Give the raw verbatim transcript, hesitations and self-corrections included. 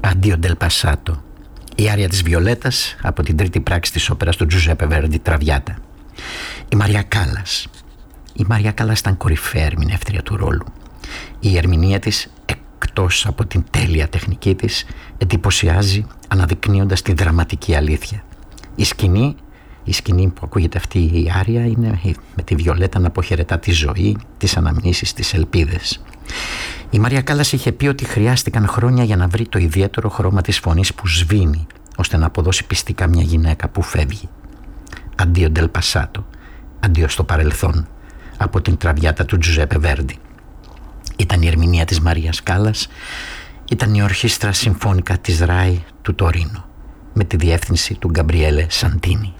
Αντίο Ντελ Πασάτο, η άρια της Βιολέτας από την τρίτη πράξη της όπερας του Τζουζέπε Βέρντι, Τραβιάτα. Η Μαρία Κάλλας. Η Μαρία Κάλλας ήταν κορυφαία ερμηνεύτρια του ρόλου. Η ερμηνεία της, εκτός από την τέλεια τεχνική της, εντυπωσιάζει αναδεικνύοντας τη δραματική αλήθεια. Η σκηνή, η σκηνή που ακούγεται αυτή η άρια είναι με τη Βιολέτα να αποχαιρετά τη ζωή, τις αναμνήσεις, τις ελπίδες. Η Μαρία Κάλλας είχε πει ότι χρειάστηκαν χρόνια για να βρει το ιδιαίτερο χρώμα της φωνής που σβήνει, ώστε να αποδώσει πιστικά μια γυναίκα που φεύγει. Αντίο Ντελ Πασάτο, αντίο στο παρελθόν, από την Τραβιάτα του Τζουζέπε Βέρντι. Ήταν η ερμηνεία της Μαρίας Κάλλας, ήταν η ορχήστρα συμφώνικα της Ράι του Τωρίνο, με τη διεύθυνση του Γκαμπριέλε Σαντίνι.